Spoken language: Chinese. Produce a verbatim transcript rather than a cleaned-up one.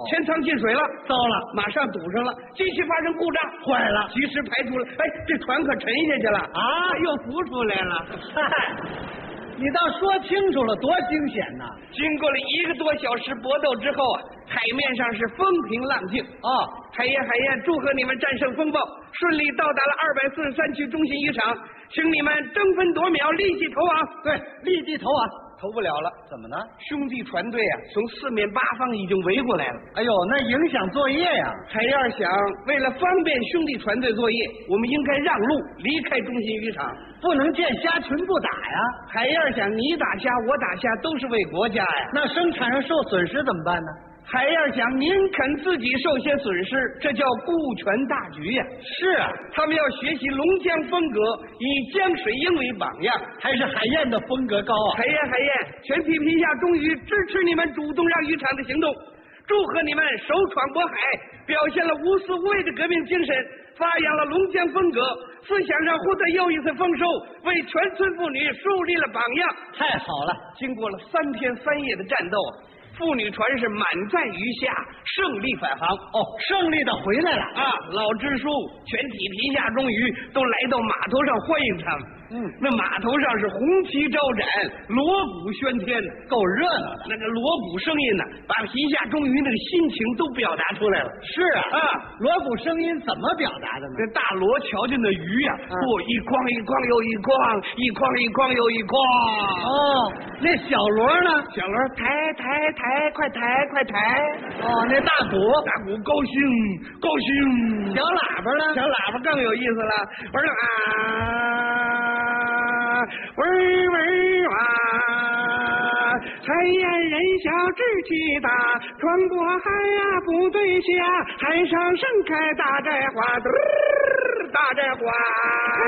前舱进水了， 糟了， 马上堵上了，机器发生故障， 坏了， 及时排除了。哎，这船可沉下去了啊， 又浮出来了。 嗨，你倒说清楚了，多惊险呐！ 经过了一个多小时搏斗之后啊，海面上是风平浪静。 哦， 海燕，海燕，祝贺你们战胜风暴，顺利到达了二百四十三区中心渔场，请你们争分夺秒，立即投降。 对，立即投降。 投不了了， 怎么呢？ 兄弟船队啊，从四面八方已经围过来了。 哎呦，那影响作业呀！ 海燕想，为了方便兄弟船队作业，我们应该让路，离开中心渔场， 不能见虾群不打呀。 海燕想，你打虾，我打虾，都是为国家呀。 那生产上受损失怎么办呢？ 海燕想，宁肯自己受些损失，这叫顾全大局呀。 是啊， 他们要学习龙江风格，以江水鹰为榜样。 还是海燕的风格高啊！ 海燕，海燕，全体皮下忠于支持你们主动让渔场的行动，祝贺你们首闯渤海，表现了无私无畏的革命精神，发扬了龙江风格，思想上获得又一次丰收，为全村妇女树立了榜样。 太好了！ 经过了三天三夜的战斗，妇女船是满载鱼虾，胜利返航。 哦，胜利的回来了啊！老支书、全体皮下忠于都来到码头上欢迎他们。嗯，那码头上是红旗招展，锣鼓喧天， 够热闹的。 那个锣鼓声音呢，把皮下忠于那个心情都表达出来了。 是啊，啊，锣鼓声音怎么表达的呢？ 这大锣瞧见那鱼呀、啊，嚯、嗯，一筐一筐又一筐，一筐一筐又一筐。 哦，那小锣呢？ 小锣抬抬抬，快抬快抬。 哦，那大鼓， 大鼓高兴高兴。 小喇叭呢？ 小喇叭更有意思了，我说啊。喂喂哇！海燕人小志气大，穿过海呀不对下，海上盛开大寨花，大寨花。